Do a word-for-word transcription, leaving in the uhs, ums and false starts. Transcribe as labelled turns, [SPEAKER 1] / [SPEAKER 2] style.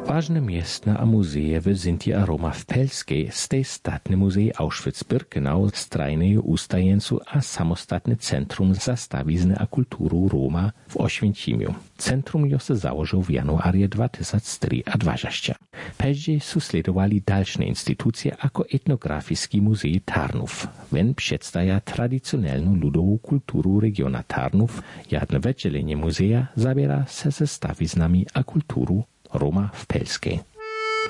[SPEAKER 1] Ważne miestna a muzeje w Zinti a Roma w Pelskiej stej statne muzej Auschwitz-Birkenau strajnej ustajencu a samostatne centrum zastawizny a kulturu Roma w Oświęcimiu. Centrum jo se założył w januarie dwa tysiące dwadzieścia. Później susledowali dalsze instytucje jako etnografiski muzej Tarnów. Wen przedstawia tradycjonalną ludową kulturu regiona Tarnów, jedno wydzielenie muzeja zabiera se ze stawiznami a kulturu Roma w Pelskiej.